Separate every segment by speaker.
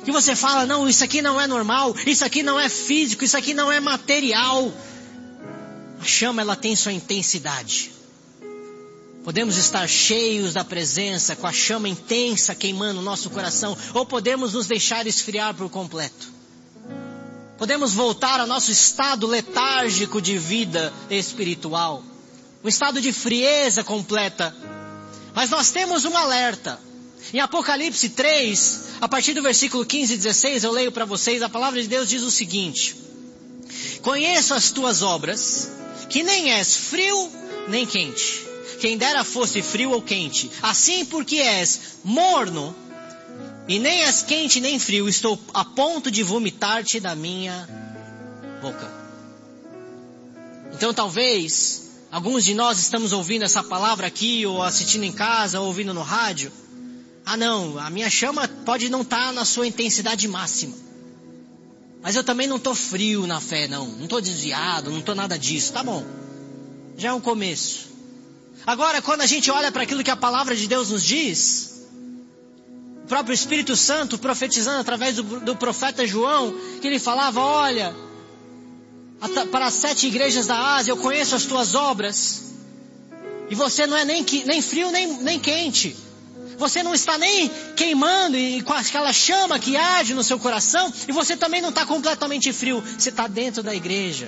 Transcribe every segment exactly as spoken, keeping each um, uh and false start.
Speaker 1: que você fala, não, isso aqui não é normal, isso aqui não é físico, isso aqui não é material. A chama, ela tem sua intensidade. Podemos estar cheios da presença, com a chama intensa queimando o nosso coração, ou podemos nos deixar esfriar por completo. Podemos voltar ao nosso estado letárgico de vida espiritual, um estado de frieza completa. Mas nós temos um alerta. Em Apocalipse três, a partir do versículo quinze e dezesseis, eu leio para vocês, a palavra de Deus diz o seguinte: conheço as tuas obras, que nem és frio nem quente. Quem dera fosse frio ou quente. Assim, porque és morno, e nem és quente nem frio, estou a ponto de vomitar-te da minha boca. Então talvez alguns de nós estamos ouvindo essa palavra aqui, ou assistindo em casa, ou ouvindo no rádio. Ah não, a minha chama pode não estar na sua intensidade máxima. Mas eu também não estou frio na fé, não. Não estou desviado, não estou nada disso. Tá bom, já é um começo. Agora, quando a gente olha para aquilo que a palavra de Deus nos diz, o próprio Espírito Santo profetizando através do, do profeta João, que ele falava, olha, para as sete igrejas da Ásia, eu conheço as tuas obras, e você não é nem, nem frio nem, nem quente, você não está nem queimando e com aquela chama que arde no seu coração, e você também não está completamente frio, você está dentro da igreja.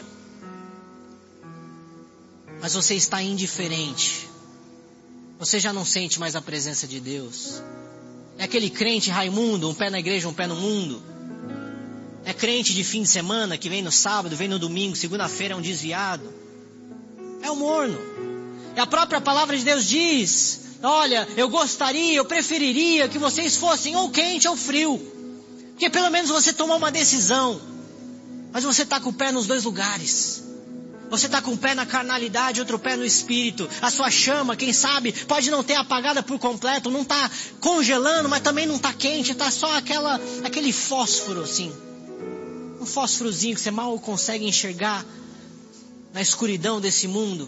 Speaker 1: Mas você está indiferente. Você já não sente mais a presença de Deus. É aquele crente Raimundo, um pé na igreja, um pé no mundo. É crente de fim de semana, que vem no sábado, vem no domingo, segunda-feira é um desviado. É o morno. E a própria palavra de Deus diz, olha, eu gostaria, eu preferiria que vocês fossem ou quente ou frio. Porque pelo menos você tomou uma decisão. Mas você está com o pé nos dois lugares. Você está com um pé na carnalidade, outro pé no espírito. A sua chama, quem sabe, pode não ter apagada por completo. Não está congelando, mas também não está quente. Está só aquela, aquele fósforo assim. Um fósforozinho que você mal consegue enxergar na escuridão desse mundo.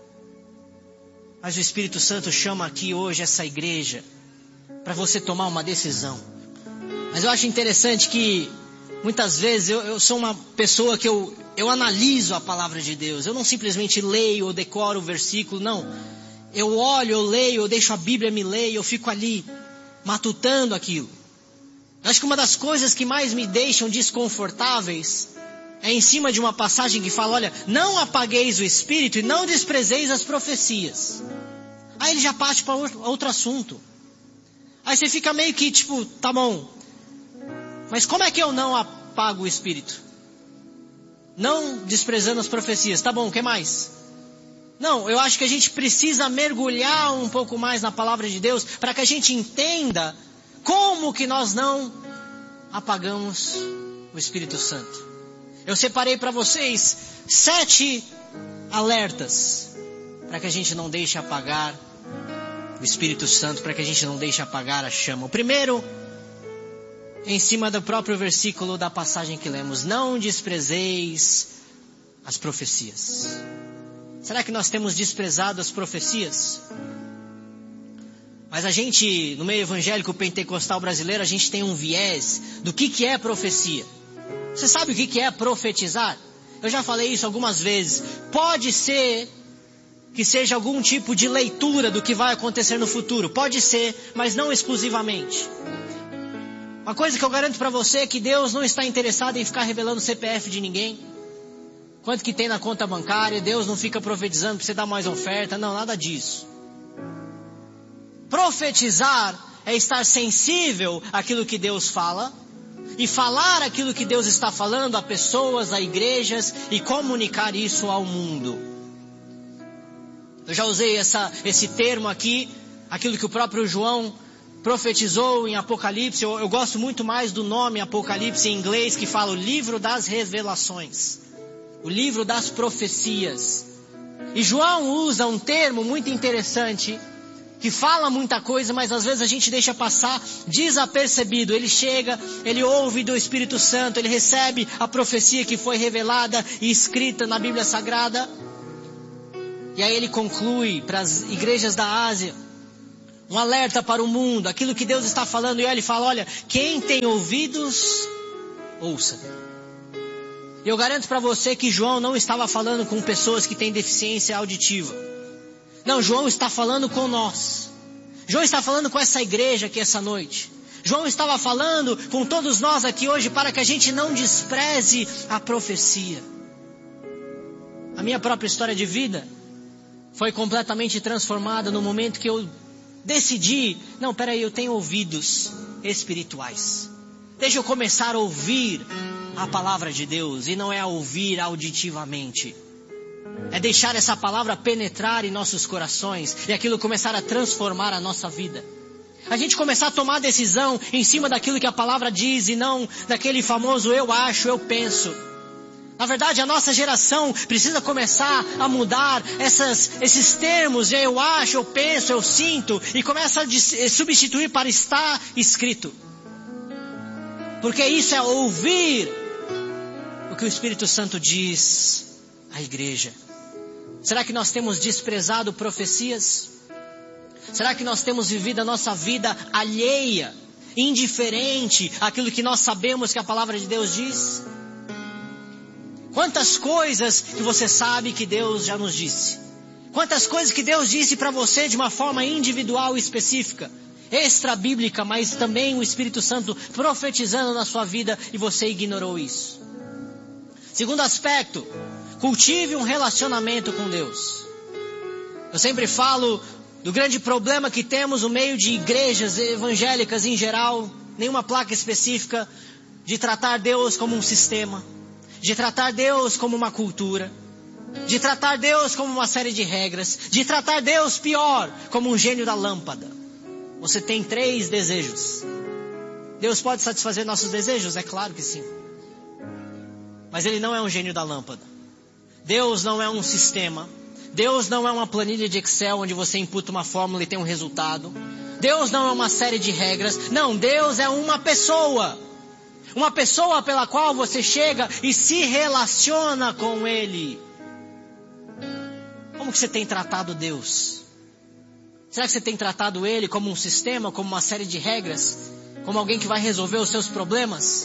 Speaker 1: Mas o Espírito Santo chama aqui hoje essa igreja para você tomar uma decisão. Mas eu acho interessante que muitas vezes eu, eu sou uma pessoa que eu, eu analiso a palavra de Deus. Eu não simplesmente leio ou decoro o versículo, não. Eu olho, eu leio, eu deixo a Bíblia me ler e eu fico ali matutando aquilo. Eu acho que uma das coisas que mais me deixam desconfortáveis é em cima de uma passagem que fala, olha, não apagueis o espírito e não desprezeis as profecias. Aí ele já parte para outro assunto. Aí você fica meio que tipo, tá bom, mas como é que eu não apago o espírito? Não desprezando as profecias. Tá bom, o que mais? Não, eu acho que a gente precisa mergulhar um pouco mais na palavra de Deus para que a gente entenda como que nós não apagamos o Espírito Santo. Eu separei para vocês sete alertas para que a gente não deixe apagar o Espírito Santo, para que a gente não deixe apagar a chama. O primeiro, em cima do próprio versículo da passagem que lemos, não desprezeis as profecias. Será que nós temos desprezado as profecias? Mas a gente, no meio evangélico pentecostal brasileiro, a gente tem um viés do que, que é profecia. Você sabe o que, que é profetizar? Eu já falei isso algumas vezes. Pode ser que seja algum tipo de leitura do que vai acontecer no futuro. Pode ser, mas não exclusivamente. Uma coisa que eu garanto para você é que Deus não está interessado em ficar revelando o C P F de ninguém. Quanto que tem na conta bancária, Deus não fica profetizando para você dar mais oferta. Não, nada disso. Profetizar é estar sensível àquilo que Deus fala e falar aquilo que Deus está falando a pessoas, a igrejas e comunicar isso ao mundo. Eu já usei essa, esse termo aqui, aquilo que o próprio João profetizou em Apocalipse. Eu, eu gosto muito mais do nome Apocalipse em inglês, que fala o livro das revelações, o livro das profecias. E João usa um termo muito interessante, que fala muita coisa, mas às vezes a gente deixa passar desapercebido. Ele chega, ele ouve do Espírito Santo, ele recebe a profecia que foi revelada e escrita na Bíblia Sagrada. E aí ele conclui para as igrejas da Ásia, um alerta para o mundo, aquilo que Deus está falando. E ele fala, olha, quem tem ouvidos, ouça. E eu garanto para você que João não estava falando com pessoas que têm deficiência auditiva. Não, João está falando com nós. João está falando com essa igreja aqui essa noite. João estava falando com todos nós aqui hoje para que a gente não despreze a profecia. A minha própria história de vida foi completamente transformada no momento que eu decidi, não, peraí, eu tenho ouvidos espirituais. Deixa eu começar a ouvir a palavra de Deus, e não é a ouvir auditivamente. É deixar essa palavra penetrar em nossos corações, e aquilo começar a transformar a nossa vida. A gente começar a tomar decisão em cima daquilo que a palavra diz, e não daquele famoso eu acho, eu penso. Na verdade, a nossa geração precisa começar a mudar essas, esses termos de eu acho, eu penso, eu sinto, e começa a substituir para estar escrito. Porque isso é ouvir o que o Espírito Santo diz à igreja. Será que nós temos desprezado profecias? Será que nós temos vivido a nossa vida alheia, indiferente àquilo que nós sabemos que a palavra de Deus diz? Quantas coisas que você sabe que Deus já nos disse? Quantas coisas que Deus disse para você de uma forma individual e específica, extra bíblica, mas também o Espírito Santo profetizando na sua vida e você ignorou isso? Segundo aspecto, cultive um relacionamento com Deus. Eu sempre falo do grande problema que temos no meio de igrejas evangélicas em geral, nenhuma placa específica, de tratar Deus como um sistema, de tratar Deus como uma cultura, de tratar Deus como uma série de regras, de tratar Deus pior, como um gênio da lâmpada. Você tem três desejos. Deus pode satisfazer nossos desejos? É claro que sim. Mas Ele não é um gênio da lâmpada. Deus não é um sistema. Deus não é uma planilha de Excel onde você imputa uma fórmula e tem um resultado. Deus não é uma série de regras. Não, Deus é uma pessoa. Uma pessoa pela qual você chega e se relaciona com Ele. Como que você tem tratado Deus? Será que você tem tratado Ele como um sistema, como uma série de regras? Como alguém que vai resolver os seus problemas?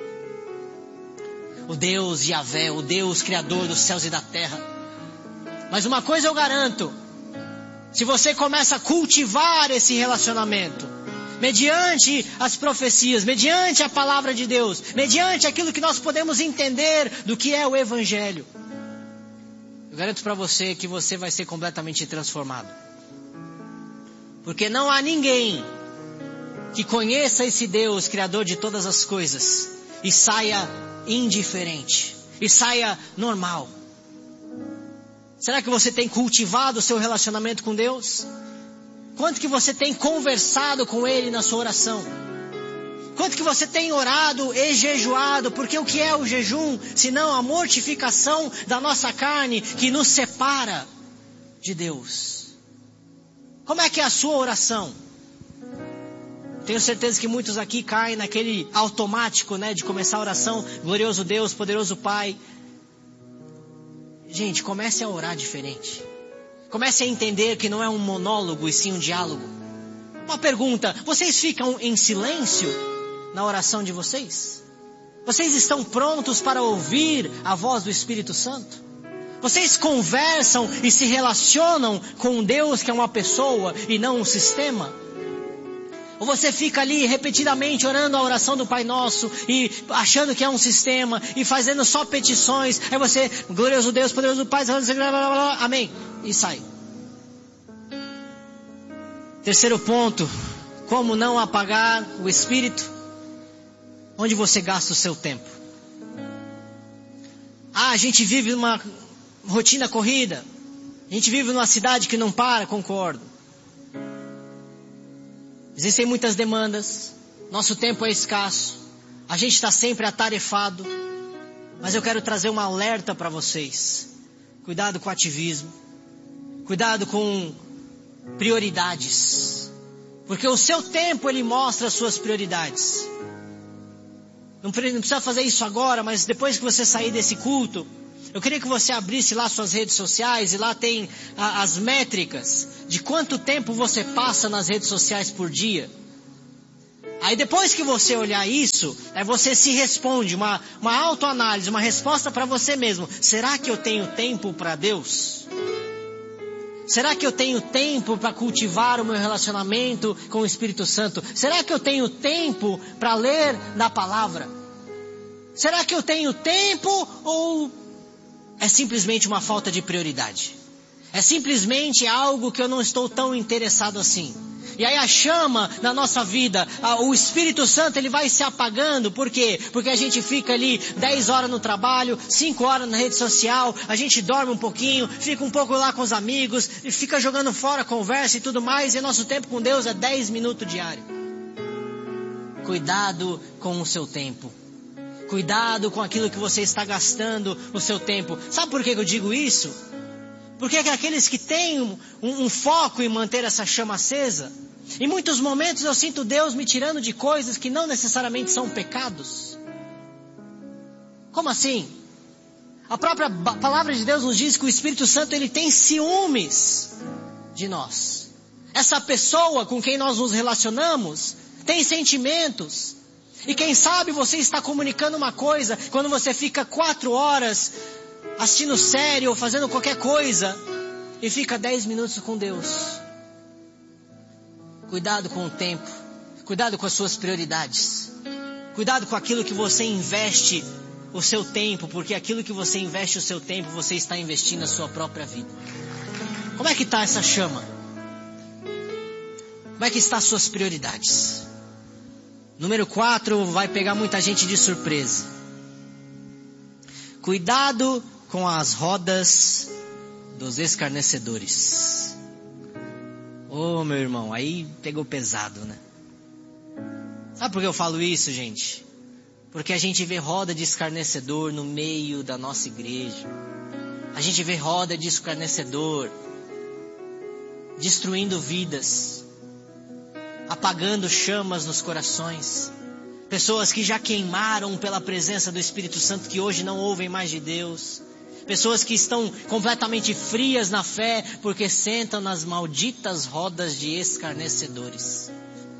Speaker 1: O Deus Yahvé, o Deus Criador dos céus e da terra. Mas uma coisa eu garanto, se você começa a cultivar esse relacionamento, mediante as profecias, mediante a palavra de Deus, mediante aquilo que nós podemos entender do que é o Evangelho, eu garanto para você que você vai ser completamente transformado. Porque não há ninguém que conheça esse Deus, Criador de todas as coisas, e saia indiferente, e saia normal. Será que você tem cultivado o seu relacionamento com Deus? Quanto que você tem conversado com Ele na sua oração? Quanto que você tem orado e jejuado? Porque o que é o jejum, senão a mortificação da nossa carne que nos separa de Deus? Como é que é a sua oração? Tenho certeza que muitos aqui caem naquele automático, né, de começar a oração, glorioso Deus, poderoso Pai. Gente, comece a orar diferente. Comece a entender que não é um monólogo e sim um diálogo. Uma pergunta, vocês ficam em silêncio na oração de vocês? Vocês estão prontos para ouvir a voz do Espírito Santo? Vocês conversam e se relacionam com Deus que é uma pessoa e não um sistema? Ou você fica ali repetidamente orando a oração do Pai Nosso e achando que é um sistema e fazendo só petições, aí você, glorioso Deus, poderoso Pai, blá, blá, blá, blá, amém, e sai. Terceiro ponto, como não apagar o Espírito? Onde você gasta o seu tempo? Ah, a gente vive numa rotina corrida, a gente vive numa cidade que não para, concordo. Existem muitas demandas, nosso tempo é escasso, a gente está sempre atarefado, mas eu quero trazer um alerta para vocês. Cuidado com o ativismo, cuidado com prioridades, porque o seu tempo ele mostra as suas prioridades. Não precisa fazer isso agora, mas depois que você sair desse culto, Eu queria que você abrisse lá suas redes sociais e lá tem a, as métricas de quanto tempo você passa nas redes sociais por dia. Aí depois que você olhar isso, aí você se responde, uma, uma autoanálise, uma resposta para você mesmo. Será que eu tenho tempo para Deus? Será que eu tenho tempo para cultivar o meu relacionamento com o Espírito Santo? Será que eu tenho tempo para ler na palavra? Será que eu tenho tempo ou é simplesmente uma falta de prioridade? É simplesmente algo que eu não estou tão interessado assim. E aí a chama na nossa vida, o Espírito Santo, ele vai se apagando. Por quê? Porque a gente fica ali dez horas no trabalho, cinco horas na rede social, a gente dorme um pouquinho, fica um pouco lá com os amigos, e fica jogando fora a conversa e tudo mais, e nosso tempo com Deus é dez minutos diário. Cuidado com o seu tempo. Cuidado com aquilo que você está gastando o seu tempo. Sabe por que eu digo isso? Porque é que aqueles que têm um, um, um foco em manter essa chama acesa, em muitos momentos eu sinto Deus me tirando de coisas que não necessariamente são pecados. Como assim? A própria palavra de Deus nos diz que o Espírito Santo, ele tem ciúmes de nós. Essa pessoa com quem nós nos relacionamos tem sentimentos. E quem sabe você está comunicando uma coisa quando você fica quatro horas assistindo série ou fazendo qualquer coisa e fica dez minutos com Deus. Cuidado com o tempo. Cuidado com as suas prioridades. Cuidado com aquilo que você investe o seu tempo, porque aquilo que você investe o seu tempo, você está investindo a sua própria vida. Como é que está essa chama? Como é que estão as suas prioridades? Número quatro vai pegar muita gente de surpresa. Cuidado com as rodas dos escarnecedores. Ô, meu irmão, aí pegou pesado, né? Sabe por que eu falo isso, gente? Porque a gente vê roda de escarnecedor no meio da nossa igreja. A gente vê roda de escarnecedor destruindo vidas, apagando chamas nos corações. Pessoas que já queimaram pela presença do Espírito Santo, que hoje não ouvem mais de Deus. Pessoas que estão completamente frias na fé, porque sentam nas malditas rodas de escarnecedores.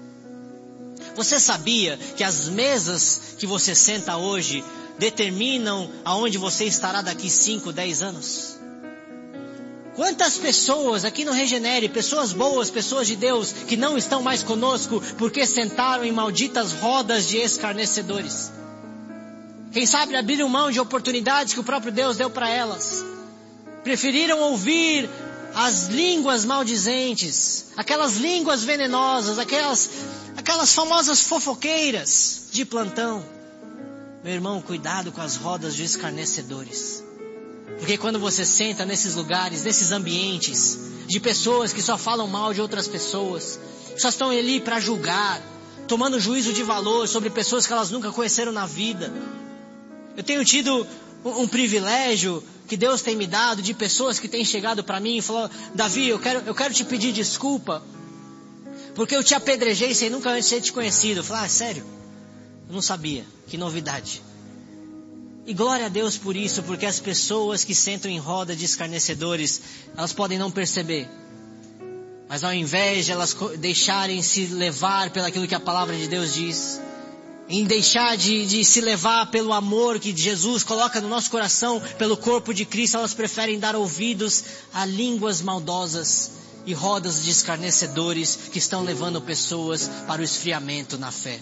Speaker 1: Você sabia que as mesas que você senta hoje determinam aonde você estará daqui cinco, dez anos? Quantas pessoas aqui no Regenere, pessoas boas, pessoas de Deus, que não estão mais conosco porque sentaram em malditas rodas de escarnecedores? Quem sabe abriram mão de oportunidades que o próprio Deus deu para elas. Preferiram ouvir as línguas maldizentes, aquelas línguas venenosas, aquelas, aquelas famosas fofoqueiras de plantão. Meu irmão, cuidado com as rodas de escarnecedores. Porque quando você senta nesses lugares, nesses ambientes, de pessoas que só falam mal de outras pessoas, só estão ali para julgar, tomando juízo de valor sobre pessoas que elas nunca conheceram na vida. Eu tenho tido um, um privilégio que Deus tem me dado de pessoas que têm chegado para mim e falou: Davi, eu quero, eu quero te pedir desculpa, porque eu te apedrejei sem nunca antes ter te conhecido. Eu falei: ah, sério? Eu não sabia, que novidade. E glória a Deus por isso, porque as pessoas que sentam em roda de escarnecedores, elas podem não perceber. Mas ao invés de elas deixarem se levar pelo aquilo que a palavra de Deus diz, em deixar de, de se levar pelo amor que Jesus coloca no nosso coração, pelo corpo de Cristo, elas preferem dar ouvidos a línguas maldosas e rodas de escarnecedores que estão levando pessoas para o esfriamento na fé.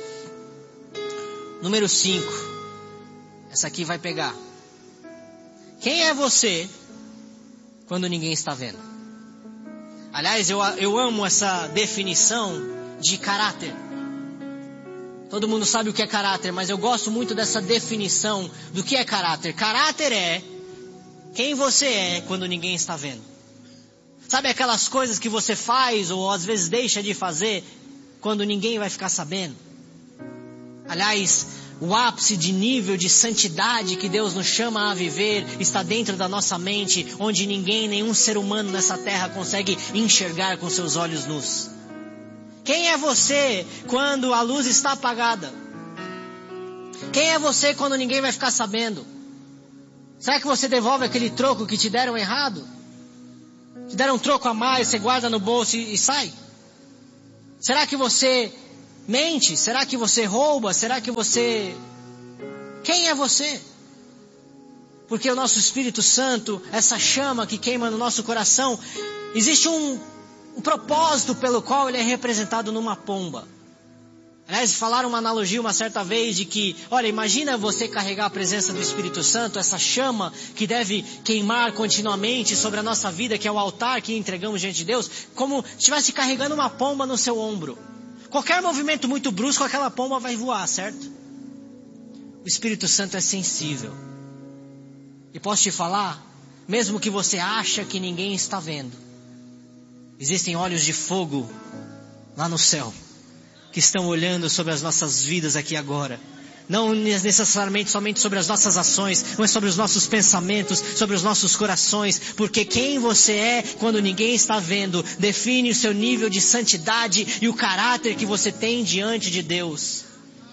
Speaker 1: Número cinco. Essa aqui vai pegar. Quem é você quando ninguém está vendo? Aliás, eu, eu amo essa definição de caráter. Todo mundo sabe o que é caráter, mas eu gosto muito dessa definição do que é caráter. Caráter é quem você é quando ninguém está vendo. Sabe aquelas coisas que você faz ou às vezes deixa de fazer quando ninguém vai ficar sabendo? Aliás, o ápice de nível de santidade que Deus nos chama a viver está dentro da nossa mente, onde ninguém, nenhum ser humano nessa terra consegue enxergar com seus olhos nus. Quem é você quando a luz está apagada? Quem é você quando ninguém vai ficar sabendo? Será que você devolve aquele troco que te deram errado? Te deram um troco a mais, você guarda no bolso e, e sai? Será que você mente? Será que você rouba? Será que você... Quem é você? Porque o nosso Espírito Santo, essa chama que queima no nosso coração, existe um, um propósito pelo qual ele é representado numa pomba. Aliás, falaram uma analogia uma certa vez de que, olha, imagina você carregar a presença do Espírito Santo, essa chama que deve queimar continuamente sobre a nossa vida, que é o altar que entregamos diante de Deus, como se estivesse carregando uma pomba no seu ombro. Qualquer movimento muito brusco, aquela pomba vai voar, certo? O Espírito Santo é sensível. E posso te falar, mesmo que você acha que ninguém está vendo, existem olhos de fogo lá no céu, que estão olhando sobre as nossas vidas aqui agora. Não necessariamente somente sobre as nossas ações, mas sobre os nossos pensamentos, sobre os nossos corações. Porque quem você é quando ninguém está vendo, define o seu nível de santidade e o caráter que você tem diante de Deus.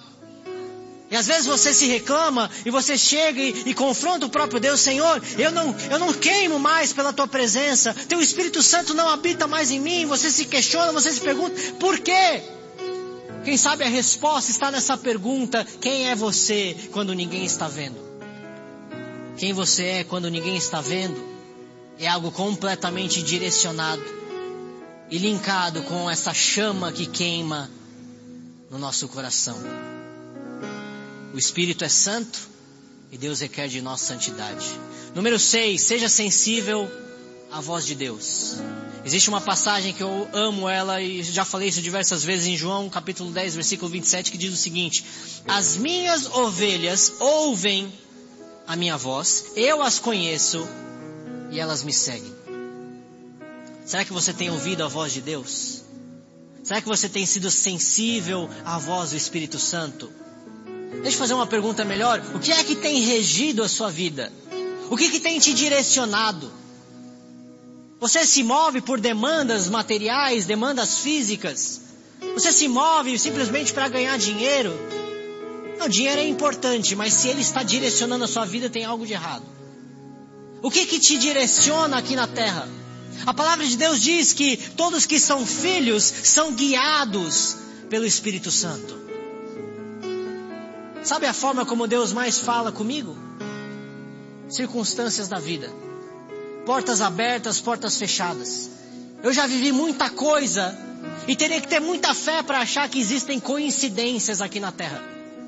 Speaker 1: E às vezes você se reclama e você chega e, e confronta o próprio Deus. Senhor, eu não, eu não queimo mais pela Tua presença. Teu Espírito Santo não habita mais em mim. Você se questiona, você se pergunta, por quê? Quem sabe a resposta está nessa pergunta: quem é você quando ninguém está vendo? Quem você é quando ninguém está vendo é algo completamente direcionado e linkado com essa chama que queima no nosso coração. O Espírito é santo e Deus requer de nós santidade. Número seis, seja sensível à voz de Deus. Existe uma passagem que eu amo ela e já falei isso diversas vezes em João capítulo dez, versículo vinte e sete, que diz o seguinte: as minhas ovelhas ouvem a minha voz, eu as conheço e elas me seguem. Será que você tem ouvido a voz de Deus? Será que você tem sido sensível à voz do Espírito Santo? Deixa eu fazer uma pergunta melhor. O que é que tem regido a sua vida? O que, que tem te direcionado? Você se move por demandas materiais, demandas físicas? Você se move simplesmente para ganhar dinheiro? Não, dinheiro é importante, mas se ele está direcionando a sua vida, tem algo de errado. O que que te direciona aqui na terra? A palavra de Deus diz que todos que são filhos são guiados pelo Espírito Santo. Sabe a forma como Deus mais fala comigo? Circunstâncias da vida. Portas abertas, portas fechadas. Eu já vivi muita coisa e teria que ter muita fé para achar que existem coincidências aqui na terra.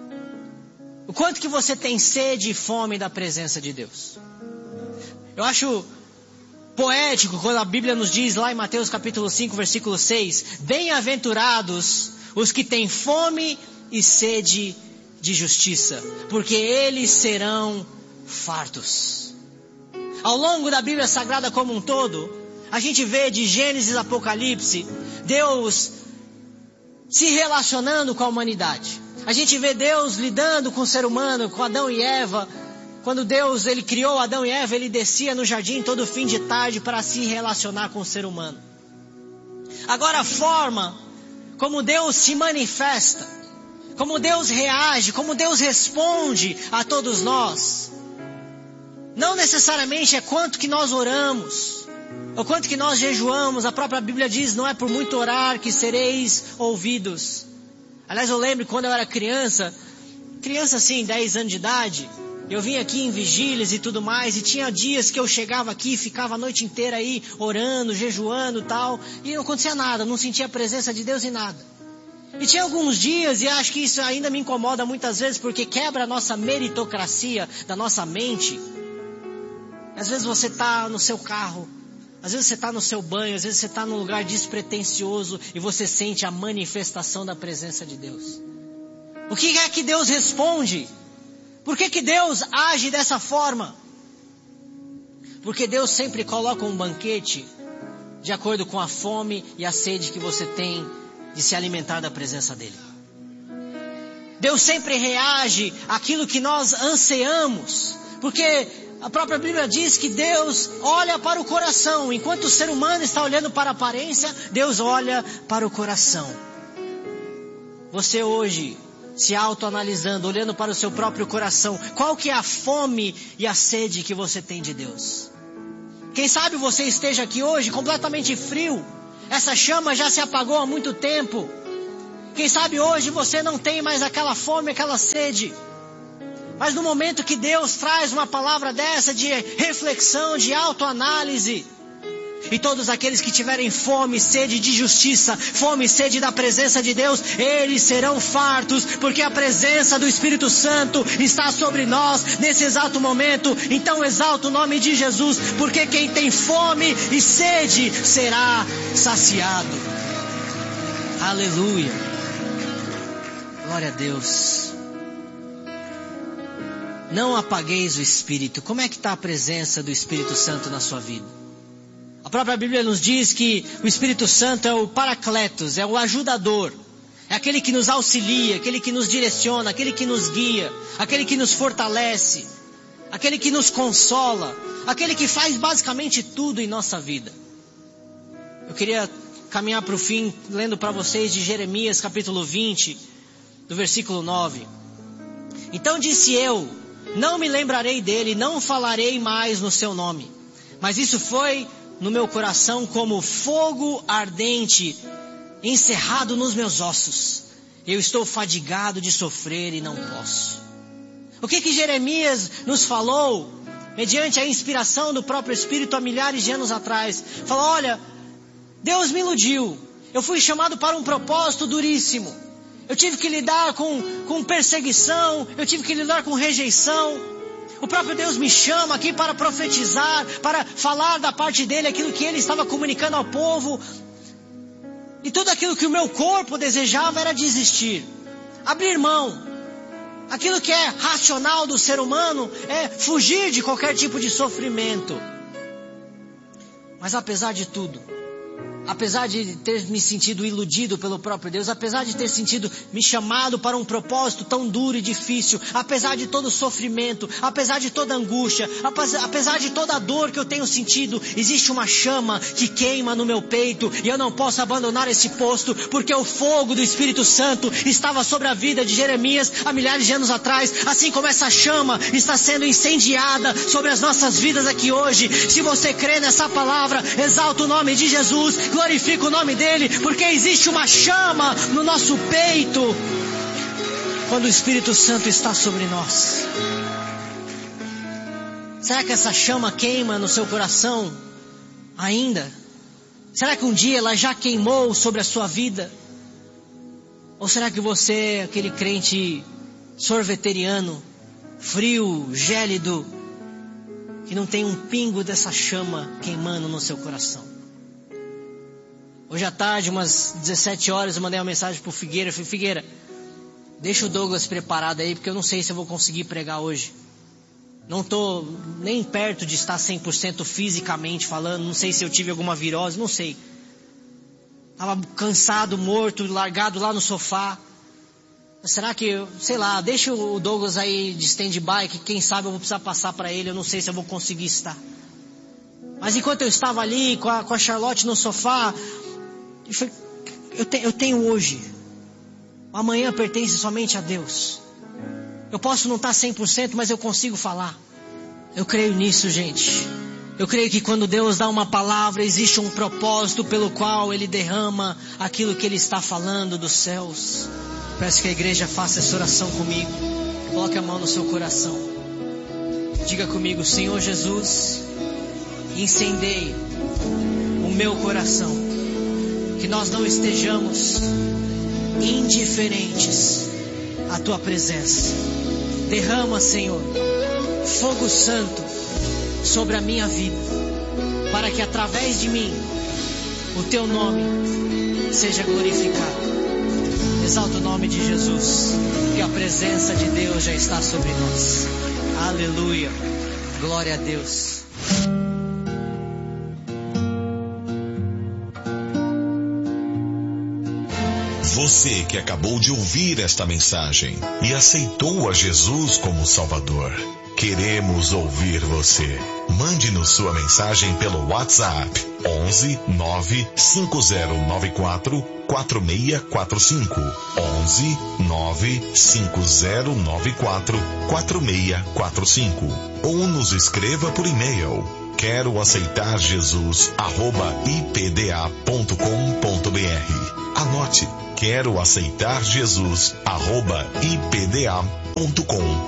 Speaker 1: O quanto que você tem sede e fome da presença de Deus? Eu acho poético quando a Bíblia nos diz lá em Mateus capítulo cinco, versículo seis: bem-aventurados os que têm fome e sede de justiça, porque eles serão fartos. Ao longo da Bíblia Sagrada como um todo, a gente vê de Gênesis a Apocalipse, Deus se relacionando com a humanidade. A gente vê Deus lidando com o ser humano, com Adão e Eva. Quando Deus ele criou Adão e Eva, ele descia no jardim todo fim de tarde para se relacionar com o ser humano. Agora a forma como Deus se manifesta, como Deus reage, como Deus responde a todos nós, não necessariamente é quanto que nós oramos, ou quanto que nós jejuamos. A própria Bíblia diz, não é por muito orar que sereis ouvidos. Aliás, eu lembro quando eu era criança, criança assim, dez anos de idade, eu vinha aqui em vigílias e tudo mais, e tinha dias que eu chegava aqui e ficava a noite inteira aí, orando, jejuando e tal, e não acontecia nada, não sentia a presença de Deus em nada. E tinha alguns dias, e acho que isso ainda me incomoda muitas vezes, porque quebra a nossa meritocracia da nossa mente. Às vezes você está no seu carro, às vezes você está no seu banho, às vezes você está num lugar despretensioso e você sente a manifestação da presença de Deus. O que é que Deus responde? Por que que Deus age dessa forma? Porque Deus sempre coloca um banquete de acordo com a fome e a sede que você tem de se alimentar da presença dEle. Deus sempre reage àquilo que nós anseamos, porque a própria Bíblia diz que Deus olha para o coração. Enquanto o ser humano está olhando para a aparência, Deus olha para o coração. Você hoje se autoanalisando, olhando para o seu próprio coração. Qual que é a fome e a sede que você tem de Deus? Quem sabe você esteja aqui hoje completamente frio. Essa chama já se apagou há muito tempo. Quem sabe hoje você não tem mais aquela fome, aquela sede. Mas no momento que Deus traz uma palavra dessa de reflexão, de autoanálise, e todos aqueles que tiverem fome e sede de justiça, fome e sede da presença de Deus, eles serão fartos, porque a presença do Espírito Santo está sobre nós nesse exato momento. Então exalta o nome de Jesus, porque quem tem fome e sede será saciado. Aleluia. Glória a Deus. Não apagueis o Espírito. Como é que está a presença do Espírito Santo na sua vida? A própria Bíblia nos diz que o Espírito Santo é o Paracletos, é o ajudador. É aquele que nos auxilia, aquele que nos direciona, aquele que nos guia, aquele que nos fortalece, aquele que nos consola, aquele que faz basicamente tudo em nossa vida. Eu queria caminhar para o fim, lendo para vocês de Jeremias capítulo vinte, do versículo nove. Então disse eu, não me lembrarei dele, não falarei mais no seu nome. Mas isso foi no meu coração como fogo ardente encerrado nos meus ossos. Eu estou fadigado de sofrer e não posso. O que que Jeremias nos falou, mediante a inspiração do próprio Espírito há milhares de anos atrás? Falou, olha, Deus me iludiu. Eu fui chamado para um propósito duríssimo. Eu tive que lidar com, com perseguição, eu tive que lidar com rejeição. O próprio Deus me chama aqui para profetizar, para falar da parte dele aquilo que ele estava comunicando ao povo. E tudo aquilo que o meu corpo desejava era desistir, abrir mão. Aquilo que é racional do ser humano é fugir de qualquer tipo de sofrimento. Mas apesar de tudo, apesar de ter me sentido iludido pelo próprio Deus, apesar de ter sentido me chamado para um propósito tão duro e difícil, apesar de todo o sofrimento, apesar de toda a angústia, apesar de toda a dor que eu tenho sentido, existe uma chama que queima no meu peito e eu não posso abandonar esse posto, porque o fogo do Espírito Santo estava sobre a vida de Jeremias há milhares de anos atrás, assim como essa chama está sendo incendiada sobre as nossas vidas aqui hoje. Se você crê nessa palavra, exalta o nome de Jesus, glorifica o nome dele, porque existe uma chama no nosso peito quando o Espírito Santo está sobre nós. Será que essa chama queima no seu coração ainda? Será que um dia ela já queimou sobre a sua vida? Ou será que você é aquele crente sorveteriano, frio, gélido, que não tem um pingo dessa chama queimando no seu coração? Hoje à tarde, umas dezessete horas, eu mandei uma mensagem pro Figueira. Eu falei, Figueira, deixa o Douglas preparado aí, porque eu não sei se eu vou conseguir pregar hoje. Não tô nem perto de estar cem por cento fisicamente falando. Não sei se eu tive alguma virose, não sei. Tava cansado, morto, largado lá no sofá. Será que, sei lá, deixa o Douglas aí de stand-by, que quem sabe eu vou precisar passar para ele. Eu não sei se eu vou conseguir estar. Mas enquanto eu estava ali com a, com a Charlotte no sofá, eu falei, eu, te, eu tenho hoje. Amanhã pertence somente a Deus. Eu posso não estar cem por cento, mas eu consigo falar. Eu creio nisso, gente. Eu creio que quando Deus dá uma palavra, existe um propósito pelo qual Ele derrama aquilo que Ele está falando dos céus. Peço que a igreja faça essa oração comigo. Coloque a mão no seu coração. Diga comigo, Senhor Jesus, incendeie o meu coração. Que nós não estejamos indiferentes à Tua presença. Derrama, Senhor, fogo santo sobre a minha vida, para que através de mim o Teu nome seja glorificado. Exalta o nome de Jesus, que a presença de Deus já está sobre nós. Aleluia, glória a Deus.
Speaker 2: Você que acabou de ouvir esta mensagem e aceitou a Jesus como Salvador, queremos ouvir você. Mande-nos sua mensagem pelo WhatsApp onze nove cinco zero nove quatro quatro seis quatro cinco. onze nove cinco zero nove quatro quatro seis quatro cinco. Ou nos escreva por e-mail. Quero aceitar Jesus, arroba ipda ponto com ponto br. Anote, quero aceitar Jesus, arroba ipda ponto com